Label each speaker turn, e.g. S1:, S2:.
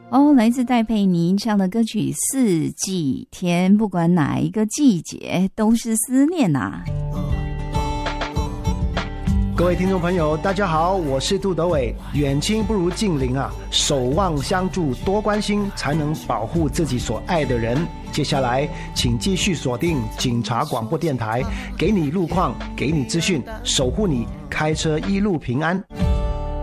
S1: 哦，来自戴佩妮唱的歌曲《四季天》，不管哪一个季节都是思念啊。
S2: 各位听众朋友大家好，我是杜德伟。远亲不如近邻啊，守望相助，多关心，才能保护自己所爱的人。接下来请继续锁定警察广播电台，给你路况，给你资讯，守护你开车一路平安。